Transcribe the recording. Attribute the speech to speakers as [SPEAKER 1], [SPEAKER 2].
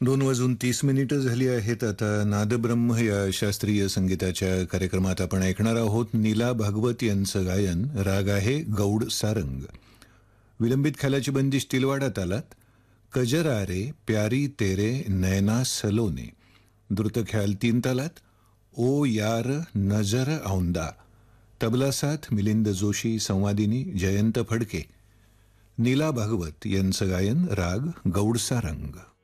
[SPEAKER 1] 2:30 झाली आहेत. आता नादब्रह्म या शास्त्रीय संगीताच्या कार्यक्रमात आपण ऐकणार आहोत नीला भागवत यांचं गायन. राग आहे गौड सारंग. विलंबित ख्यालाची बंदिश तिलवाडा तालात. कजरा रे प्यारी तेरे नैना सलोने. द्रुत ख्याल 3 तालात. ओ यार नजर औंदा. तबला साथ मिलिंद जोशी, संवादिनी जयंत फडके. नीला भागवत यांचं गायन. राग गौड सारंग.